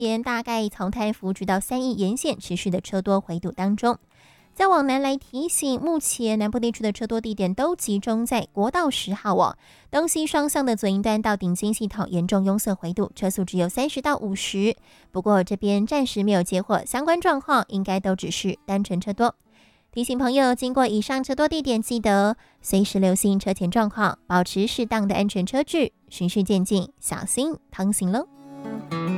大概从太福直到3义沿线持续的车多回堵当中。再往南来提醒，目前南部地区的车多地点都集中在国道10号哦，东西双向的左营端到顶尖系统严重拥塞回堵，车速只有30到50。不过这边暂时没有接获相关状况，应该都只是单纯车多。提醒朋友，经过以上车多地点，记得随时留心车前状况，保持适当的安全车距，循序渐进，小心航行喽。